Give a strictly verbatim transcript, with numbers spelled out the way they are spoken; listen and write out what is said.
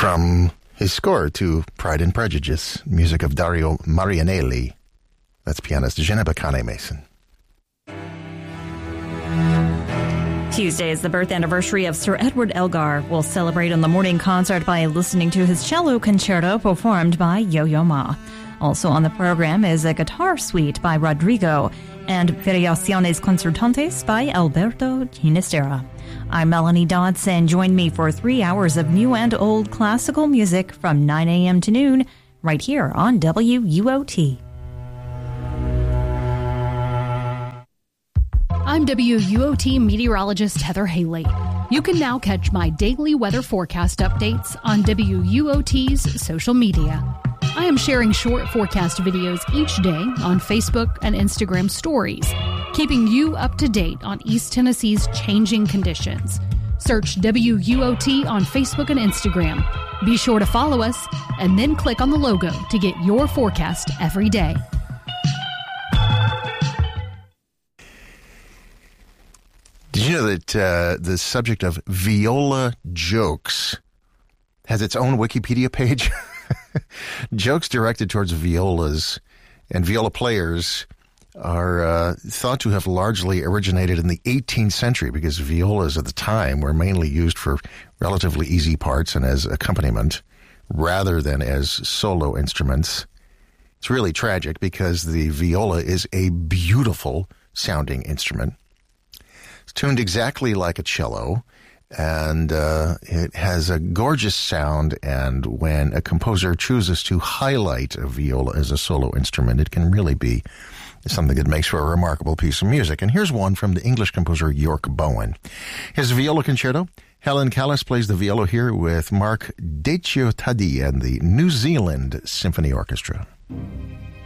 from his score to Pride and Prejudice, music of Dario Marianelli. That's pianist Geneba Kane-Mason. Tuesday is the birth anniversary of Sir Edward Elgar. We'll celebrate on the morning concert by listening to his cello concerto performed by Yo-Yo Ma. Also on the program is a guitar suite by Rodrigo and Variaciones Concertantes by Alberto Ginastera. I'm Melanie Dodson. Join me for three hours of new and old classical music from nine a.m. to noon right here on W U O T. I'm W U O T meteorologist Heather Haley. You can now catch my daily weather forecast updates on W U O T's social media. I am sharing short forecast videos each day on Facebook and Instagram stories, keeping you up to date on East Tennessee's changing conditions. Search W U O T on Facebook and Instagram. Be sure to follow us and then click on the logo to get your forecast every day. Did you know that uh, the subject of viola jokes has its own Wikipedia page? Jokes directed towards violas and viola players are uh, thought to have largely originated in the eighteenth century because violas at the time were mainly used for relatively easy parts and as accompaniment rather than as solo instruments. It's really tragic because the viola is a beautiful sounding instrument. It's tuned exactly like a cello, and uh, it has a gorgeous sound, and when a composer chooses to highlight a viola as a solo instrument, it can really be something that makes for a remarkable piece of music. And here's one from the English composer York Bowen. His viola concerto, Helen Callis plays the viola here with Mark Decio Taddi and the New Zealand Symphony Orchestra.